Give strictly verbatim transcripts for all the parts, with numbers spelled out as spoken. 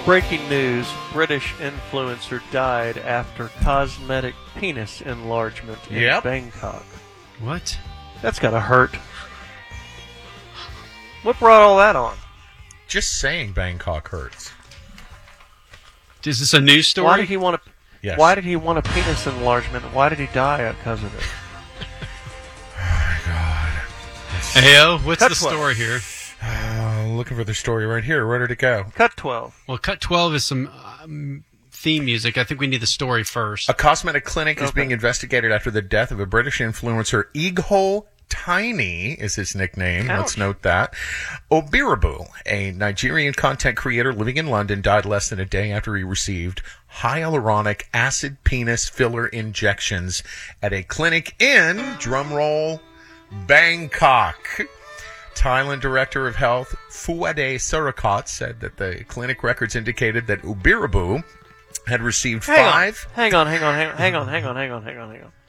Breaking news, British influencer died after cosmetic penis enlargement in Yep. Bangkok. What? That's gotta hurt. What brought all that on? Just saying Bangkok hurts. Is this a news story? Why did he want a, Yes. Why did he want a penis enlargement? Why did he die because of it? Heyo, what's Cut the twelve. story here? Uh, looking for the story right here. Where did it go? Cut twelve. Well, cut twelve is some um, theme music. I think we need the story first. A cosmetic clinic is Okay. being investigated after the death of a British influencer. Igho Tiny is his nickname. Ouch. Let's note that. Obirabu, a Nigerian content creator living in London, died less than a day after he received hyaluronic acid penis filler injections at a clinic in, drumroll, Bangkok. Thailand Director of Health Fuade Surakat said that the clinic records indicated that Ubirabu had received Hang five. on. Hang on, hang on, hang on, hang on, hang on, hang on, hang on, hang on.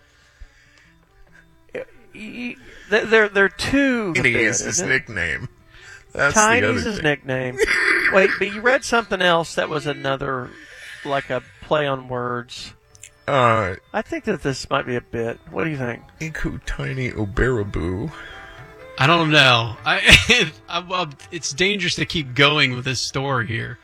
Y- y- There, there are two. Tiny bit, is his isn't it? nickname. That's the Tiny's other his thing. nickname. Wait, but you read something else that was another, like a play on words. Uh, I think that this might be a bit. What do you think? Iku Tiny Ubirabu. I don't know. I, I, well, it's dangerous to keep going with this story here.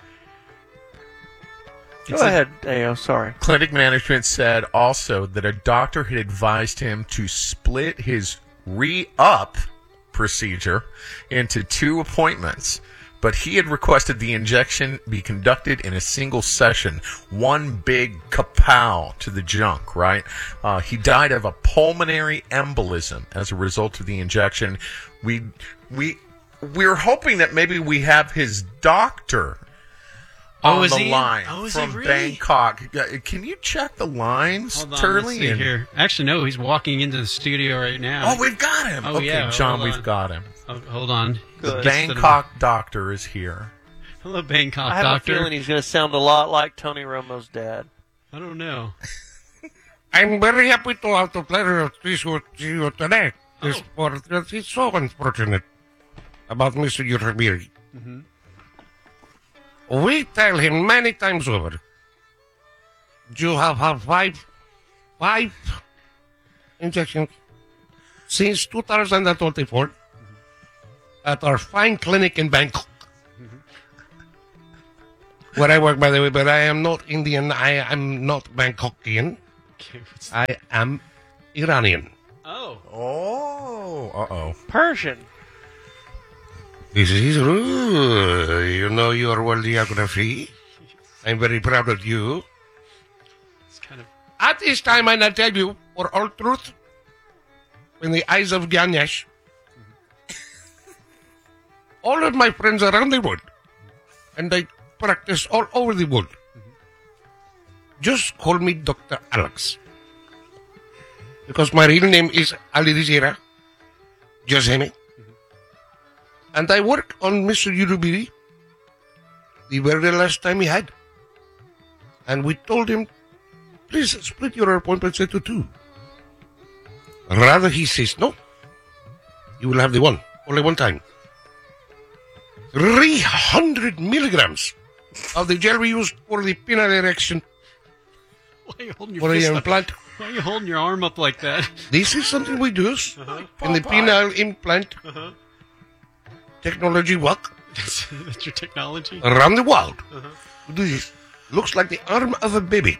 Go It's a- ahead, Ayo. Sorry. Clinic management said also that a doctor had advised him to split his re-up procedure into two appointments, but he had requested the injection be conducted in a single session, one big kapow to the junk, right? Uh, he died of a pulmonary embolism as a result of the injection. We, we, we're hoping that maybe we have his doctor Oh, on is the he in? line Oh, is he from really? Bangkok. Uh, Can you check the lines, Hold on, Turley? let's see And- here. Actually, no, he's walking into the studio right now. Oh, we've got him. Oh, okay, yeah, John, hold we've on. got him. Oh, hold on. The Good. Bangkok doctor is here. Hello, Bangkok I have doctor. a feeling he's going to sound a lot like Tony Romo's dad. I don't know. I'm very happy to have the pleasure of speaking with you today. This Oh. for that is so unfortunate about Mister Yurabiri. Mm-hmm. We tell him many times over. You have had five, five injections since two thousand twenty-four at our fine clinic in Bangkok. Where I work, by the way, but I am not Indian. I am not Bangkokian. Okay, what's- I am Iranian. oh. Oh, uh-oh. Persian. This is true. You know your world geography. I'm very proud of you. It's kind of... At this time, I now tell you, for all truth, in the eyes of Ganesh, all of my friends around the world, and I practice all over the world, just call me Doctor Alex. Because my real name is Ali Rizera, Joseme. And I work on Mister Yurubiri the very last time he had. And we told him, please split your appointments into two. Rather, he says, no, you will have the one, only one time. three hundred milligrams of the gel we used for the penile erection Why are you holding your for the fist up? implant. Why are you holding your arm up like that? This is something we do Uh-huh. in the penile implant Uh-huh. technology work That's, that's your technology? around the world. Uh-huh. We do this. Looks like the arm of a baby.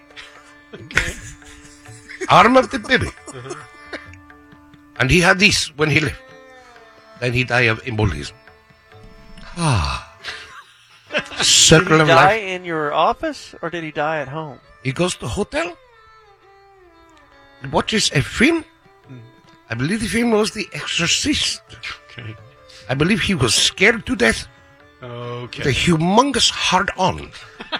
Arm of the baby. Uh-huh. And he had this when he left. Then he died of embolism. Ah. Did Circle he of die life. in your office or did he die at home? He goes to hotel. He watches a film. I believe the film was The Exorcist. Okay. I believe he was scared to death. Okay. The humongous hard-on.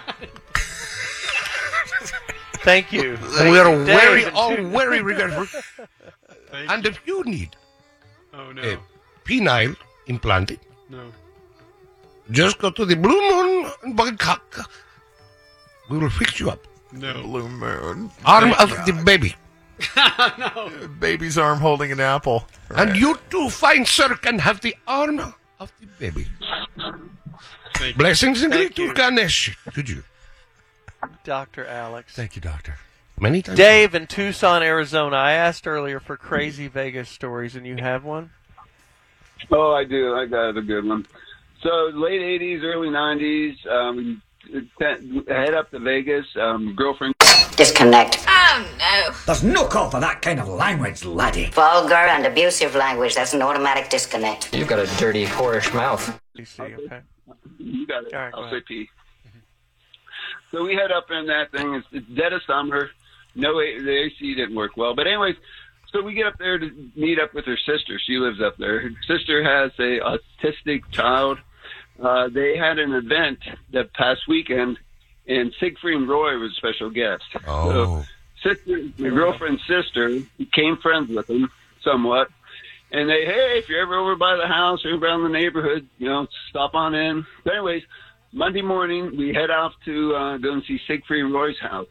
Thank you. And Thank we are you, very, Dave. all very regretful. Thank And if you need Oh, no. a penile implanted, No. just go to the Blue Moon in Bangkok. We will fix you up. No. Blue moon. Arm of the baby. No. Baby's arm holding an apple. And you too, fine sir, can have the arm of the baby. Thank you. Blessings and Thank great you. Ganesh to you. Doctor Alex. Thank you, doctor. Many times. Dave in Tucson, Arizona. I asked earlier for crazy Vegas stories, and you have one? Oh, I do. I got a good one. So late eighties, early nineties, um, head up to Vegas. Um, girlfriend. Disconnect. Oh, no. There's no call for that kind of language, laddie. Vulgar and abusive language. That's an automatic disconnect. You've got a dirty, whorish mouth. You see, okay. You got it. All right, go I'll ahead. say P. So we head up in that thing. It's, it's dead of summer. No, A- the A C didn't work well. But anyways, so we get up there to meet up with her sister. She lives up there. Her sister has a autistic child. Uh, they had an event that past weekend, and Siegfried and Roy was a special guest. Oh. So sister, my girlfriend's sister became friends with him somewhat. And they, hey, if you're ever over by the house or around the neighborhood, you know, stop on in. But anyways, Monday morning, we head off to uh, go and see Siegfried and Roy's house.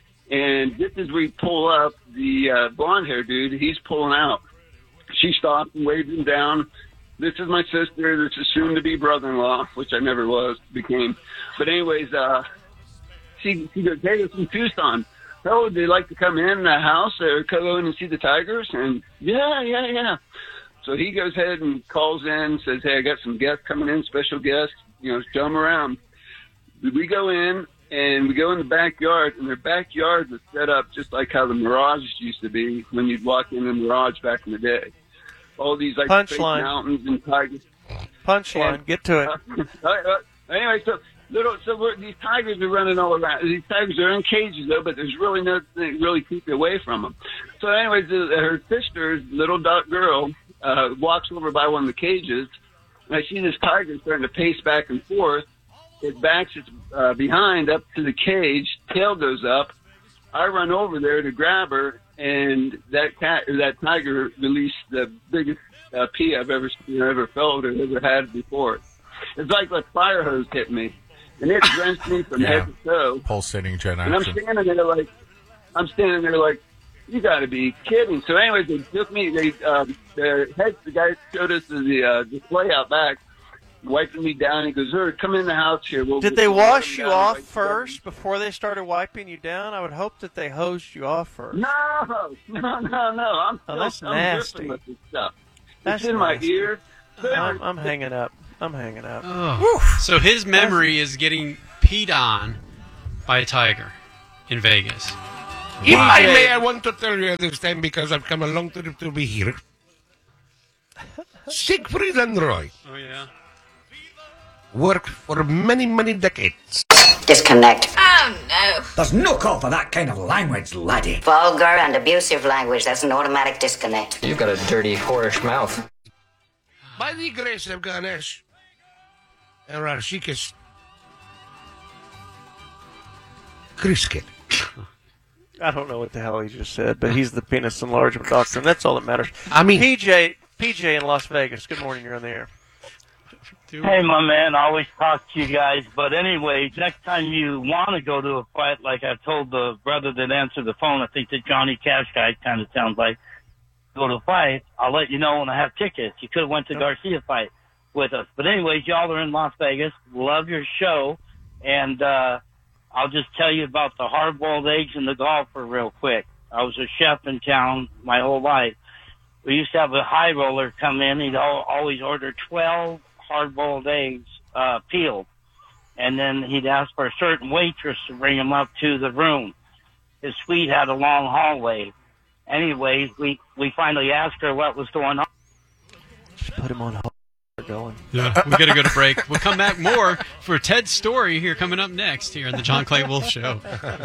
And just as we pull up, the uh, blonde-haired dude, he's pulling out. She stopped and waved him down. This is my sister. This is soon-to-be brother-in-law, which I never was, became. But anyways, uh, she, she goes, hey, it's from Tucson. Oh, would they like to come in the house or go in and see the Tigers? And yeah, yeah, yeah. So he goes ahead and calls in, says, hey, I got some guests coming in, special guests. You know, show them around. We go in, and we go in the backyard, and their backyard was set up just like how the Mirage used to be when you'd walk in the Mirage back in the day. All these, like, fake Punchline. mountains and tigers. Punchline. And- Get to it. Uh, uh, anyway, so little, so we're, these tigers are running all around. These tigers are in cages though, but there's really nothing really keep you away from them. So, anyways, the, her sister's little dot girl uh, walks over by one of the cages, and I see this tiger starting to pace back and forth. It backs its uh, behind up to the cage, tail goes up. I run over there to grab her, and that cat or that tiger released the biggest uh, pee I've ever you know, ever felt or ever had before. It's like a fire hose hit me, and it drenched me from Yeah. head to toe. Pulsating jet And I'm action. standing there like, I'm standing there like, you got to be kidding. So, anyways, they took me. They um, the head the guy showed us the uh, display out back, wiping me down. He goes, "Er, come in the house here." We'll Did they we'll wash wipe you down, off wipe first before they started wiping you down? I would hope that they hosed you off first. No, no, no, no. I'm Oh, still that's I'm nasty. dripping with this stuff. That's it's in my nasty. ear. So I'm, I'm hanging up. I'm hanging up. Oh. So his memory is getting peed on by a tiger in Vegas. If Wow. I may, I want to tell you this time because I've come a long trip to be here. Siegfried and Roy Oh, yeah. worked for many, many decades. Disconnect. Oh, no. There's no call for that kind of language, laddie. Vulgar and abusive language. That's an automatic disconnect. You've got a dirty, whorish mouth. By the grace of Ganesh and Rashikis Krisket. I don't know what the hell he just said, but he's the penis enlargement doctor, and that's all that matters. I mean, P J, P J in Las Vegas. Good morning. You're on the air. Hey, my man, I always talk to you guys. But anyway, next time you want to go to a fight, like I told the brother that answered the phone, I think the Johnny Cash guy kind of sounds like, go to a fight, I'll let you know when I have tickets. You could have went to Garcia fight with us. But anyways, y'all are in Las Vegas. Love your show. And uh, I'll just tell you about the hard-boiled eggs and the golfer real quick. I was a chef in town my whole life. We used to have a high roller come in. He'd al- always order twelve hard-boiled eggs uh, peeled. And then he'd ask for a certain waitress to bring him up to the room. His suite had a long hallway. Anyways, we, we finally asked her what was going on. Just put him on hold. We're going. Yeah, we got to go to break. We'll come back more for Ted's story here coming up next here on the John Clay Wolf Show.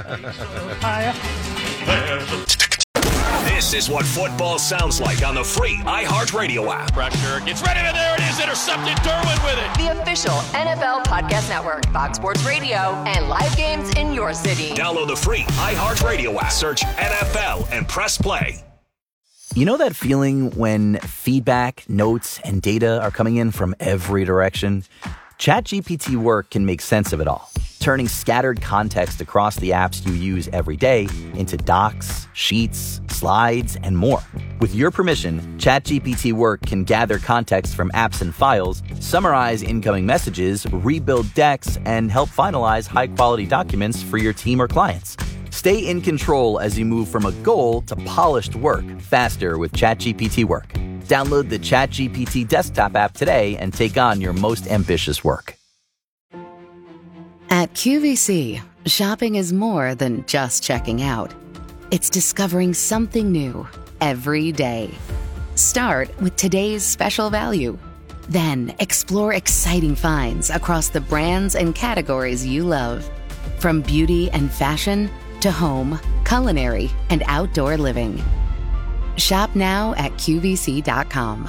This is what football sounds like on the free iHeartRadio app. Pressure gets ready, and there it is, intercepted. Derwin with it. The official N F L Podcast Network, Fox Sports Radio, and live games in your city. Download the free iHeartRadio app. Search N F L and press play. You know that feeling when feedback, notes, and data are coming in from every direction? ChatGPT Work can make sense of it all. turning scattered context across the apps you use every day into docs, sheets, slides, and more. With your permission, ChatGPT Work can gather context from apps and files, summarize incoming messages, rebuild decks, and help finalize high-quality documents for your team or clients. Stay in control as you move from a goal to polished work faster with ChatGPT Work. Download the ChatGPT desktop app today and take on your most ambitious work. At Q V C, shopping is more than just checking out. It's discovering something new every day. Start with today's special value. Then explore exciting finds across the brands and categories you love. From beauty and fashion to home, culinary, and outdoor living. Shop now at Q V C dot com.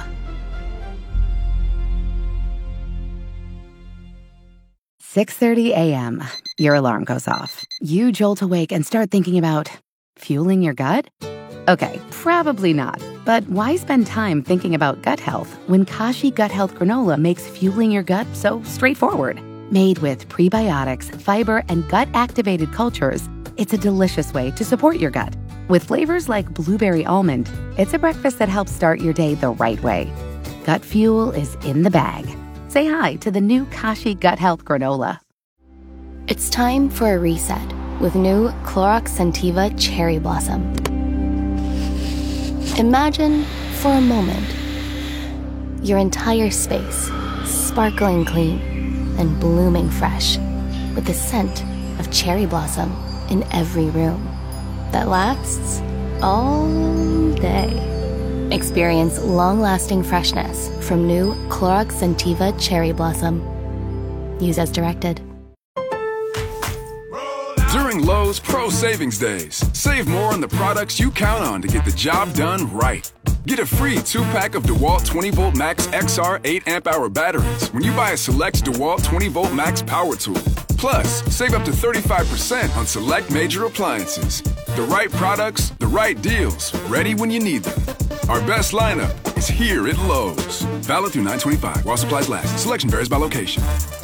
six thirty a.m. Your alarm goes off. You jolt awake and start thinking about fueling your gut? Okay, probably not. But why spend time thinking about gut health when Kashi Gut Health Granola makes fueling your gut so straightforward? Made with prebiotics, fiber, and gut-activated cultures, it's a delicious way to support your gut. With flavors like blueberry almond, it's a breakfast that helps start your day the right way. Gut fuel is in the bag. Say hi to the new Kashi Gut Health Granola. It's time for a reset with new Clorox Scentiva Cherry Blossom. Imagine, for a moment, your entire space sparkling clean and blooming fresh with the scent of cherry blossom in every room that lasts all day. Experience long-lasting freshness from new Clorox Scentiva Cherry Blossom. Use as directed. During Lowe's Pro Savings Days, save more on the products you count on to get the job done right. Get a free two-pack of DeWalt twenty volt Max X R eight amp hour batteries when you buy a select DeWalt twenty volt Max power tool. Plus, save up to thirty-five percent on select major appliances. The right products, the right deals, ready when you need them. Our best lineup is here at Lowe's. Valid through nine twenty-five while supplies last. Selection varies by location.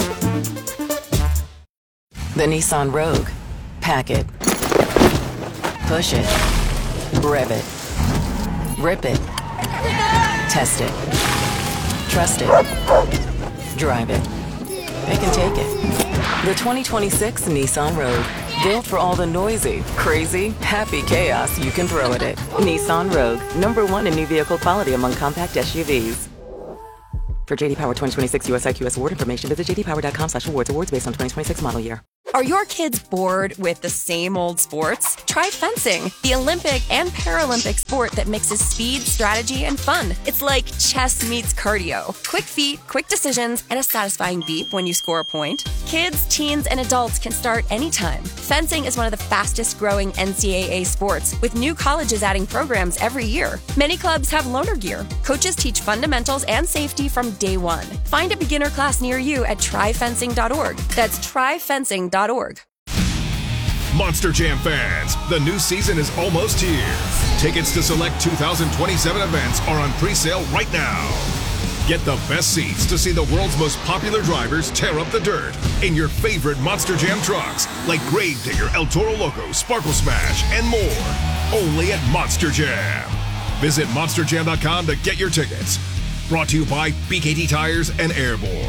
The Nissan Rogue. Pack it. Push it. Rev it. Rip it. Test it. Trust it. Drive it. They can take it. The twenty twenty-six Nissan Rogue. Built for all the noisy, crazy, happy chaos you can throw at it. Nissan Rogue. Number one in new vehicle quality among compact S U Vs. For J D Power twenty twenty-six U S I Q S award information, visit j d power dot com slash awards. Awards based on twenty twenty-six model year. Are your kids bored with the same old sports? Try fencing, the Olympic and Paralympic sport that mixes speed, strategy, and fun. It's like chess meets cardio. Quick feet, quick decisions, and a satisfying beep when you score a point. Kids, teens, and adults can start anytime. Fencing is one of the fastest growing N C double A sports, with new colleges adding programs every year. Many clubs have loaner gear. Coaches teach fundamentals and safety from day one. Find a beginner class near you at try fencing dot org. That's try fencing dot org. Monster Jam fans, the new season is almost here. Tickets to select two thousand twenty-seven events are on pre-sale right now. Get the best seats to see the world's most popular drivers tear up the dirt in your favorite Monster Jam trucks like Gravedigger, El Toro Loco, Sparkle Smash, and more. Only at Monster Jam. Visit monster jam dot com to get your tickets. Brought to you by B K T Tires and Airborne.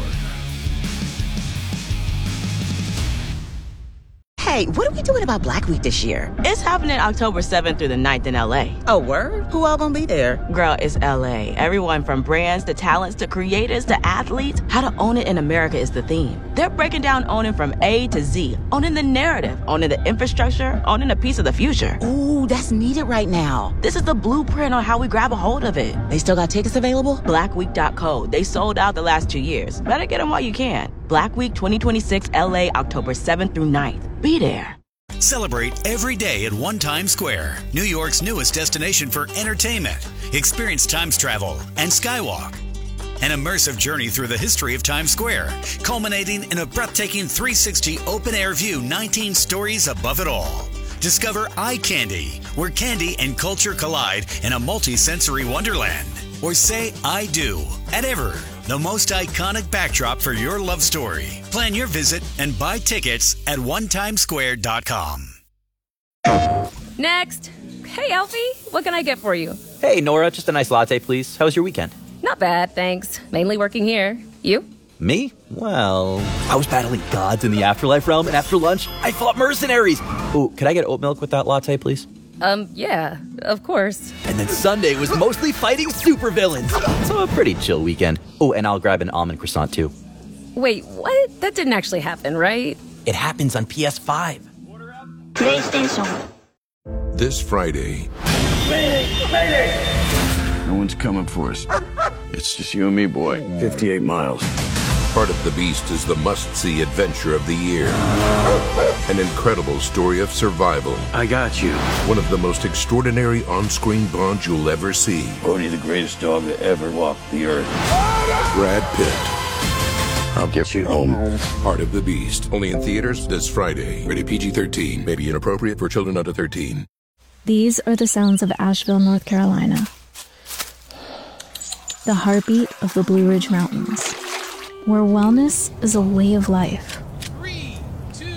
Hey, what are we doing about Black Week this year? It's happening October seventh through the ninth in L A. Oh, word? Who all gonna be there? Girl, it's L A. Everyone from brands to talents to creators to athletes. How to own it in America is the theme. They're breaking down owning from A to Z. Owning the narrative, owning the infrastructure, owning a piece of the future. Ooh, that's needed right now. This is the blueprint on how we grab a hold of it. They still got tickets available? black week dot co. They sold out the last two years. Better get them while you can. Black Week twenty twenty-six L A, October seventh through ninth. Be there. Celebrate every day at One Times Square, New York's newest destination for entertainment. Experience Times travel and Skywalk. An immersive journey through the history of Times Square, culminating in a breathtaking three sixty open-air view, nineteen stories above it all. Discover Eye Candy, where candy and culture collide in a multi-sensory wonderland. Or say I do at Ever, the most iconic backdrop for your love story. Plan your visit and buy tickets at one time square dot com. Next. Hey, Alfie, what can I get for you? Hey, Nora, just a nice latte, please. How was your weekend? Not bad, thanks. Mainly working here. You? Me? Well, I was battling gods in the afterlife realm, and after lunch, I fought mercenaries. Ooh, could I get oat milk with that latte, please? Um, yeah, of course. And then Sunday was mostly fighting supervillains. So a pretty chill weekend. Oh, and I'll grab an almond croissant, too. Wait, what? That didn't actually happen, right? It happens on P S five. PlayStation. This Friday. Mayday! Mayday! No one's coming for us. It's just you and me, boy. fifty-eight miles. Part of the Beast is the must-see adventure of the year. An incredible story of survival. I got you. One of the most extraordinary on-screen bonds you'll ever see. Bodhi, the greatest dog that ever walked the earth. Brad Pitt. I'll get you home. Part of the Beast. Only in theaters this Friday. Rated P G thirteen. May be inappropriate for children under thirteen. These are the sounds of Asheville, North Carolina. The heartbeat of the Blue Ridge Mountains, where wellness is a way of life. Three, two,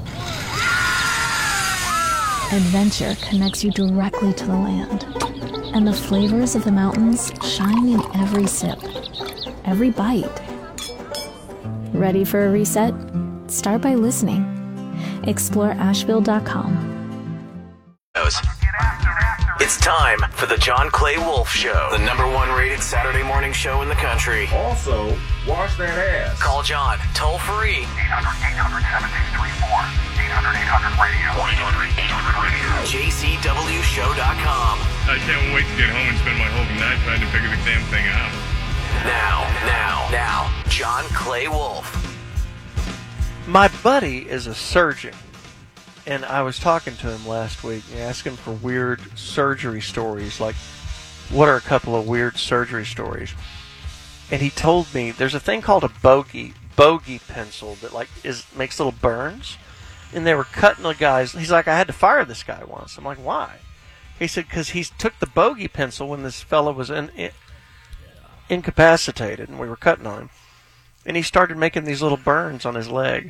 one. Adventure connects you directly to the land, and the flavors of the mountains shine in every sip, every bite. Ready for a reset? Start by listening. Explore Asheville dot com. It's time for the John Clay Wolf Show, the number one rated Saturday morning show in the country. Also, wash that ass. Call John toll free. eight hundred, eight hundred, seven six three four. eight hundred, eight hundred, radio. eight hundred, eight hundred, radio. J C W show dot com. I can't wait to get home and spend my whole night trying to figure the damn thing out. Now, now, now, John Clay Wolf. My buddy is a surgeon. And I was talking to him last week and asked him for weird surgery stories, like, what are a couple of weird surgery stories? And he told me there's a thing called a bogey, bogey pencil that, like, is makes little burns. And they were cutting the guys. He's like, I had to fire this guy once. I'm like, why? He said, because he took the bogey pencil when this fellow was in, in, incapacitated and we were cutting on him. And he started making these little burns on his leg.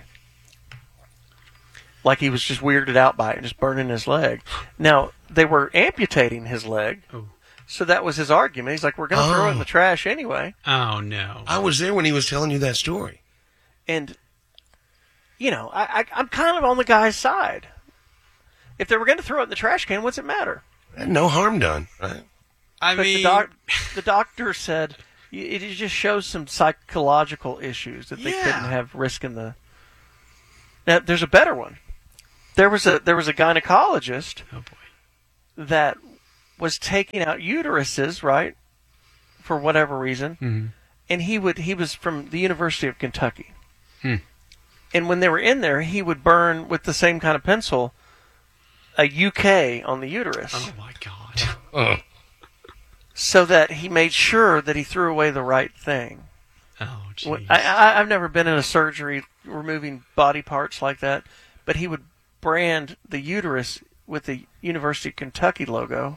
Like he was just weirded out by it and just burning his leg. Now, they were amputating his leg. Oh. So that was his argument. He's like, we're going to oh. throw it in the trash anyway. Oh, no. I was there when he was telling you that story. And, you know, I, I, I'm kind of on the guy's side. If they were going to throw it in the trash can, what's it matter? No harm done, right? I but mean... The, doc, the doctor said it just shows some psychological issues that they yeah. couldn't have risking the... Now, there's a better one. There was a there was a gynecologist oh boy. that was taking out uteruses, right, for whatever reason, mm-hmm. and he would he was from the University of Kentucky, hmm. and when they were in there, he would burn with the same kind of pencil a U K on the uterus. Oh my God! Oh. So that he made sure that he threw away the right thing. Oh, jeez. I, I I've never been in a surgery removing body parts like that, but he would brand the uterus with the University of Kentucky logo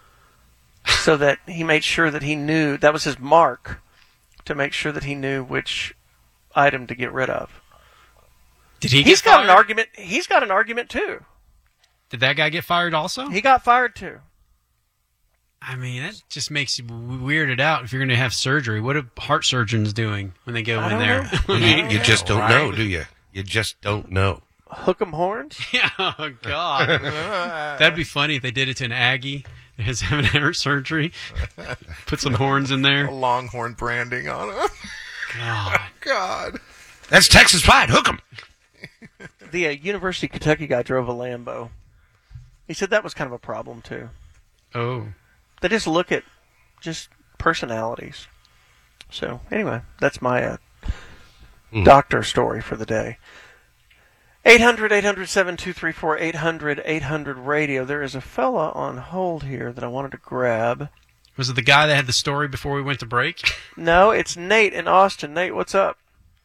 so that he made sure that he knew that was his mark to make sure that he knew which item to get rid of. Did he He's get got fired? an argument. He's got an argument too. Did that guy get fired also? He got fired too. I mean, that just makes you weirded out if you're going to have surgery. What are heart surgeons doing when they go I in there? you, you just don't right? know, do you? You just don't know. Hook 'em horns? Yeah, oh, God. That'd be funny if they did it to an Aggie that has having heart surgery. Put some horns in there. A Longhorn branding on it. God. God. That's Texas pride. Hook 'em. The uh, University of Kentucky guy drove a Lambo. He said that was kind of a problem, too. Oh. They just look at just personalities. So, anyway, that's my uh, mm. doctor story for the day. eight hundred, eight hundred, seven two three four, eight hundred, eight hundred radio. There is a fella on hold here that I wanted to grab. Was it the guy that had the story before we went to break? No, it's Nate in Austin. Nate, what's up?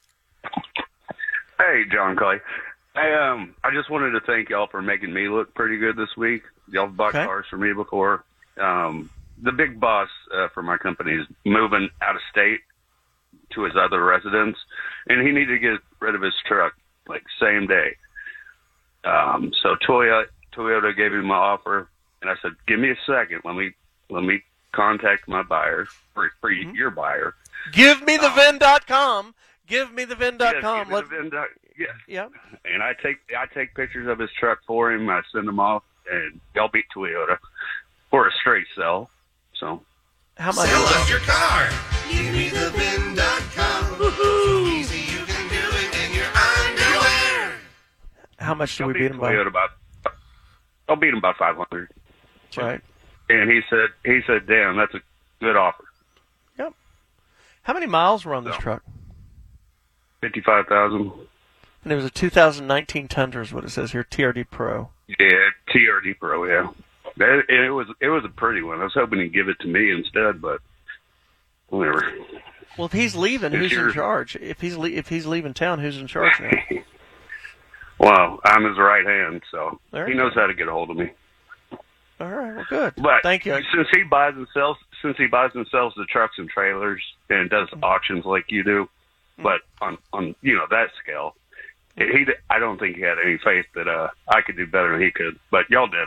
Hey, John Clay. Hey, um, I just wanted to thank y'all for making me look pretty good this week. Y'all have bought okay. cars for me before. Um, the big boss uh, for my company is moving out of state, to his other residence, and he needed to get rid of his truck like same day. Um, so Toyota Toyota gave him my offer, and I said, "Give me a second. Let me let me contact my buyer for, for mm-hmm. your buyer. Give me the vin dot com. Give me the vin dot com. Yes, give me the vin dot, yes. Yeah. And I take I take pictures of his truck for him. I send them off, and y'all beat Toyota for a straight sell. So how much? Sell us your car. Give me the vin dot com. So easy you can do it in your underwear. How much do I'll we beat him by? Toyota about, I'll beat him by five hundred. Right. And he said, he said, "Damn, that's a good offer." Yep. How many miles were on this so, truck? Fifty-five thousand. And it was a two thousand nineteen Tundra, is what it says here. T R D Pro. Yeah, T R D Pro. Yeah. It, it was it was a pretty one. I was hoping he'd give it to me instead, but whatever. Well, if he's leaving, It's who's your- in charge? If he's le- if he's leaving town, who's in charge now? Well, I'm his right hand, so There he you knows go. how to get a hold of me. All right, well, good. But Thank you. since he buys and sells, since he buys and sells the trucks and trailers and does auctions like you do, but on on you know that scale, he I don't think he had any faith that uh I could do better than he could. But y'all did.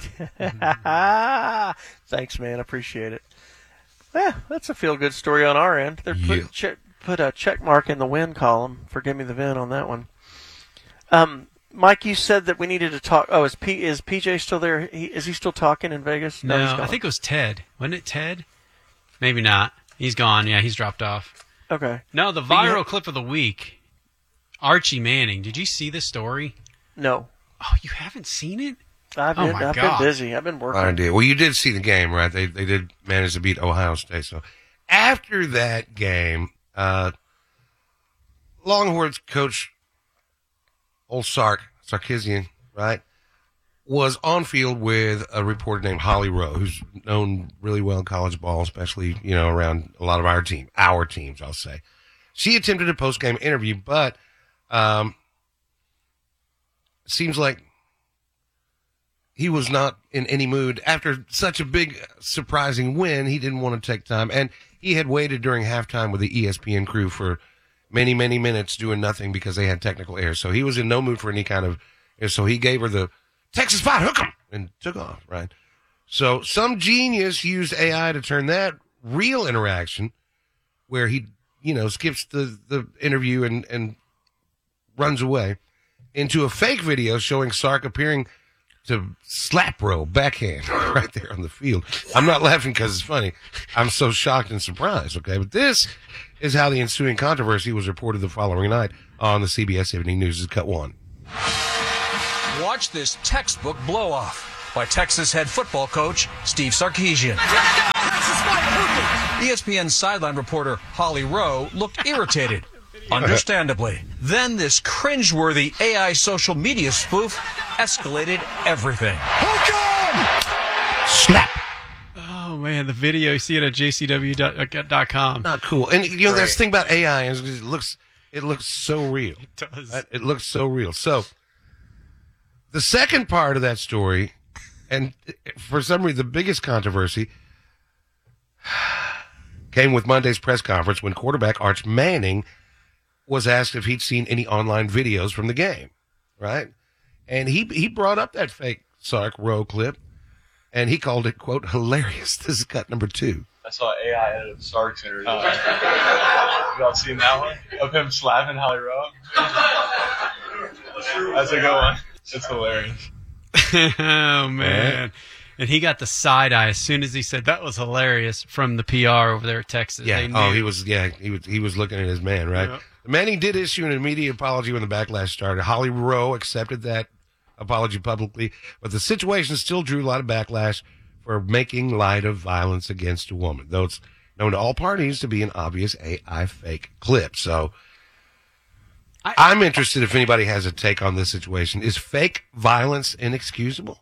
Thanks, man. Appreciate it. Yeah, that's a feel-good story on our end. They're put, Yeah. che- put a check mark in the win column for Give Me the Vin on that one. Um, Mike, you said that we needed to talk. Oh, is P is P J still there? He, is he still talking in Vegas? No, he's I gone. think it was Ted. Wasn't it Ted? Maybe not. He's gone. Yeah, he's dropped off. Okay. No, the But you viral ha- clip of the week. Archie Manning. Did you see this story? No. Oh, you haven't seen it? I've Oh been my I've God. been busy. I've been working. I did. Well, you did see the game, right? They they did manage to beat Ohio State. So after that game, uh, Longhorns coach old Sark Sarkisian, right, was on field with a reporter named Holly Rowe, who's known really well in college ball, especially you know around a lot of our team, our teams, I'll say. She attempted a post game interview, but um, it seems like he was not in any mood. After such a big, surprising win, he didn't want to take time. And he had waited during halftime with the E S P N crew for many, many minutes doing nothing because they had technical errors. So he was in no mood for any kind of... So he gave her the Texas spot, hook 'em, and took off, right? So some genius used A I to turn that real interaction where he, you know, skips the, the interview and, and runs away into a fake video showing Sark appearing to slap Rowe backhand right there on the field. I'm not laughing because it's funny. I'm so shocked and surprised, okay? But this is how the ensuing controversy was reported the following night on the C B S Evening News' Cut One. Watch this textbook blow-off by Texas head football coach Steve Sarkisian. E S P N sideline reporter Holly Rowe looked irritated, understandably. Then this cringeworthy A I social media spoof escalated everything. Slap. Oh, man, the video, you see it at j c w dot com. Not cool. And, you know, that's the thing about A I is it looks, it looks so real. It does. Right? It looks so real. So, the second part of that story, and for some reason the biggest controversy, came with Monday's press conference when quarterback Arch Manning was asked if he'd seen any online videos from the game, right? And he he brought up that fake Sark Rowe clip, and he called it, quote, hilarious. This is cut number two. I saw A I edit Sark's interview. Uh, y'all seen that one? Of him slapping Holly Rowe? That's a good one. It's hilarious. Oh, man. And he got the side eye as soon as he said that was hilarious from the P R over there at Texas. Yeah. They knew. Oh, he was. Yeah, he was. He was looking at his man, right? Yep. Manning did issue an immediate apology when the backlash started. Holly Rowe accepted that apology publicly, but the situation still drew a lot of backlash for making light of violence against a woman, though it's known to all parties to be an obvious A I fake clip. So I, I'm interested if anybody has a take on this situation. Is fake violence inexcusable?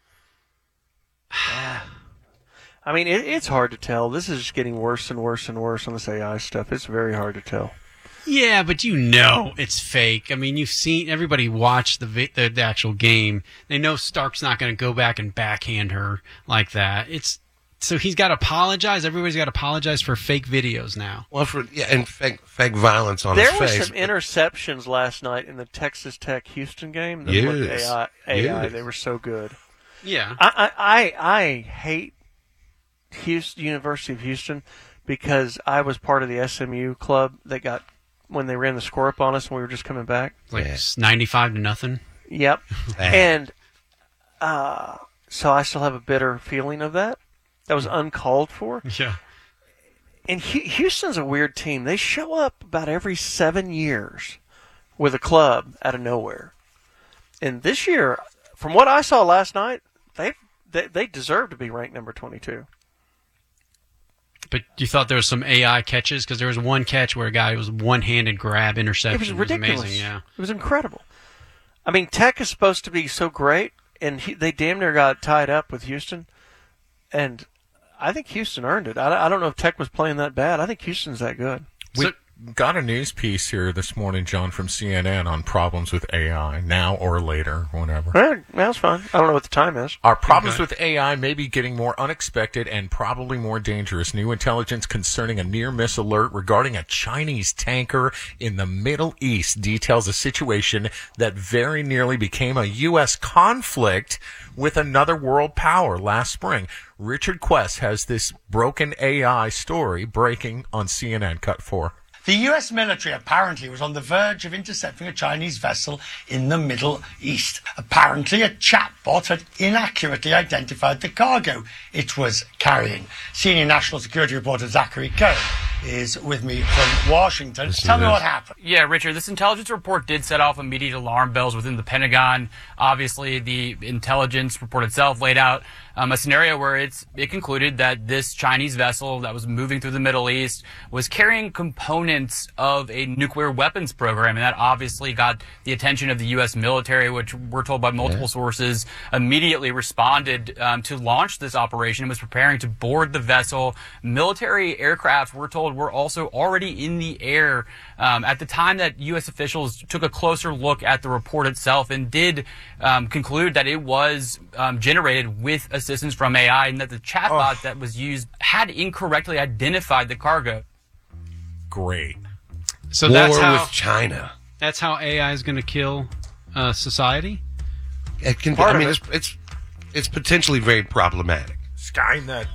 I mean, it, it's hard to tell. This is just getting worse and worse and worse on this A I stuff. It's very hard to tell. Yeah, but you know it's fake. I mean, you've seen everybody watch the vi- the, the actual game. They know Stark's not going to go back and backhand her like that. It's So he's got to apologize. Everybody's got to apologize for fake videos now. Well, for yeah, and fake fake violence on there his were face. some interceptions last night in the Texas Tech Houston game. That Yes. looked A I, A I. Yes. They were so good. Yeah. I, I, I, I hate Houston, University of Houston because I was part of the S M U club that got when they ran the score up on us when we were just coming back. Like ninety-five to nothing. Yep. and uh, so I still have a bitter feeling of that. That was uncalled for. Yeah. And Hu- Houston's a weird team. They show up about every seven years with a club out of nowhere. And this year, from what I saw last night, they they, they deserve to be ranked number twenty-two. But you thought there was some A I catches? Because there was one catch where a guy was one-handed grab interception. It was ridiculous. amazing, yeah. It was incredible. I mean, Tech is supposed to be so great, and he, they damn near got tied up with Houston. And I think Houston earned it. I, I don't know if Tech was playing that bad. I think Houston's that good. We got a news piece here this morning, John, from C N N on problems with A I, now or later, whatever. All right, that's fine. I don't know what the time is. Our problems Okay. with A I may be getting more unexpected and probably more dangerous. New intelligence concerning a near-miss alert regarding a Chinese tanker in the Middle East details a situation that very nearly became a U S conflict with another world power last spring. Richard Quest has this broken A I story breaking on C N N. Cut four. The U S military apparently was on the verge of intercepting a Chinese vessel in the Middle East. Apparently, a chatbot had inaccurately identified the cargo it was carrying. Senior national security reporter Zachary Cohen is with me from Washington. Tell me what happened. Yeah, Richard, this intelligence report did set off immediate alarm bells within the Pentagon. Obviously, the intelligence report itself laid out um, a scenario where it's it concluded that this Chinese vessel that was moving through the Middle East was carrying components of a nuclear weapons program, and that obviously got the attention of the U S military, which we're told by multiple Yeah. sources immediately responded um, to launch this operation and was preparing to board the vessel. Military aircraft, we're told, were also already in the air um, at the time that U S officials took a closer look at the report itself and did um, conclude that it was um, generated with assistance from A I and that the chatbot that was used had incorrectly identified the cargo. Great. So War that's how with China. That's how A I is going to kill uh, society. It can, Part I of mean, it. it's, it's it's potentially very problematic. Skynet.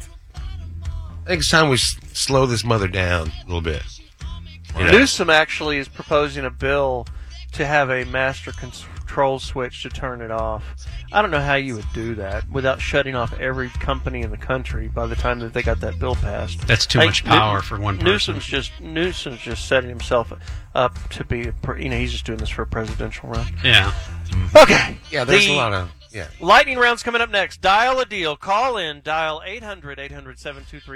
I think it's time we s- slow this mother down a little bit. You know? Newsom actually is proposing a bill to have a master control switch to turn it off. I don't know how you would do that without shutting off every company in the country by the time that they got that bill passed. That's too I much think power New- for one person. Newsom's just Newsom's just setting himself up to be, a, pre- you know, he's just doing this for a presidential run. Yeah. Okay. Yeah, there's The a lot of yeah. lightning round's coming up next. Dial a deal. Call in. Dial eight hundred eight hundred seven two three.